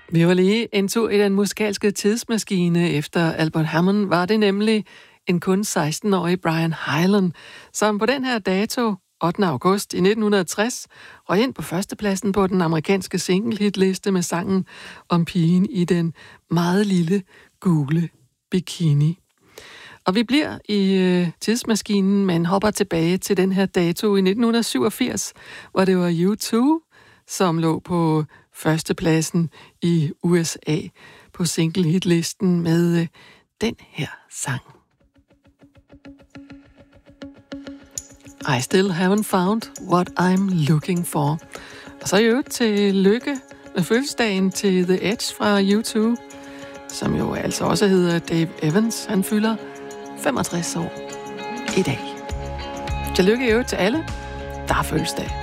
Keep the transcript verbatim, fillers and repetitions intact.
Vi var lige en tur i den musikalske tidsmaskine. Efter Albert Hammond var det nemlig en kun seksten-årig Brian Hyland, som på den her dato, ottende august i nitten tres, røg ind på førstepladsen på den amerikanske single-hitliste med sangen om pigen i den meget lille gule bikini. Og vi bliver i øh, tidsmaskinen, men hopper tilbage til den her dato i nitten syvogfirs, hvor det var U to, som lå på førstepladsen i U S A på single-hitlisten med øh, den her sang. I still haven't found what I'm looking for. Og så i øvrigt til lykke med fødselsdagen til The Edge fra U to, som jo altså også hedder Dave Evans. Han fylder femogtres år i dag. Tillykke i øvrigt til alle, der har fødselsdag.